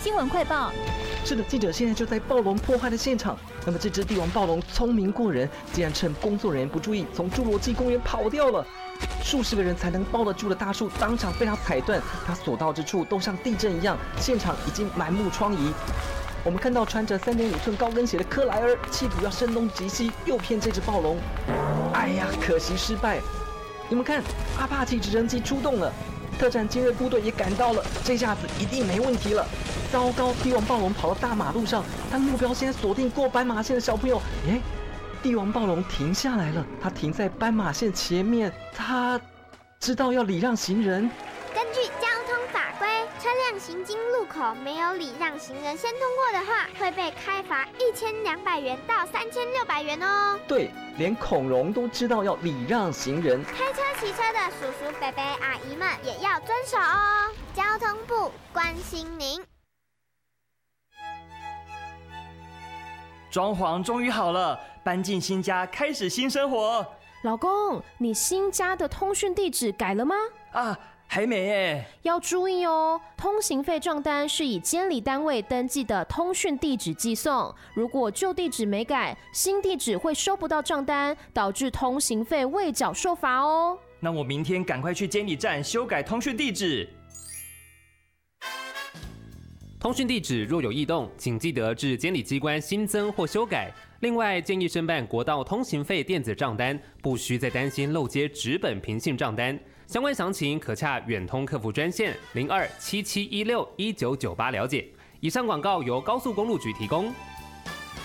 新闻快报。 是的，记者现在就在暴龙破坏的现场。那么这只帝王暴龙聪明过人，竟然趁工作人员不注意，从侏罗纪公园跑掉了。数十个人才能抱得住的大树，当场被它踩断。它所到之处都像地震一样，现场已经满目疮痍。我们看到穿着3.5寸高跟鞋的克莱尔，企图要声东击西，诱骗这只暴龙。哎呀，可惜失败。你们看，阿帕奇直升机出动了。特战精锐部队也赶到了，这下子一定没问题了。糟糕，帝王暴龙跑到大马路上，他目标现在锁定过斑马线的小朋友。帝王暴龙停下来了，他停在斑马线前面，他知道要礼让行人。 根据交通法规，车辆行经路口没有礼让行人先通过的话，会被开罚1200元到3600元哦。 对，连恐龙都知道要礼让行人。 开车骑车的叔叔伯伯阿姨们也要遵守哦。交通部关心您。 装潢终于好了，搬进新家，开始新生活。 老公，你新家的通讯地址改了吗？ 还没耶。 要注意哦，通行费账单是以监理单位登记的通讯地址寄送，如果旧地址没改，新地址会收不到账单，导致通行费未缴受罚哦。 那我明天赶快去监理站修改通讯地址。 通讯地址若有异动，请记得至监理机关新增或修改。另外，建议申办国道通行费电子账单，不需再担心漏接纸本平信账单。相关详情可洽远通客服专线0277161998了解。以上广告由高速公路局提供。